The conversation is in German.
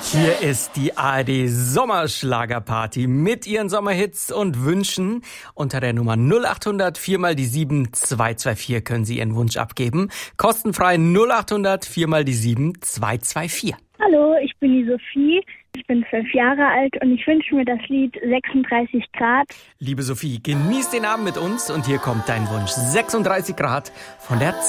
Hier ist die ARD Sommerschlagerparty mit ihren Sommerhits und Wünschen. Unter der Nummer 0800 4 mal die 7 224 können Sie Ihren Wunsch abgeben. Kostenfrei 0800 4 mal die 7 224. Hallo, ich bin die Sophie. Ich bin 12 Jahre alt und ich wünsche mir das Lied 36 Grad. Liebe Sophie, genieß den Abend mit uns und hier kommt dein Wunsch. 36 Grad von der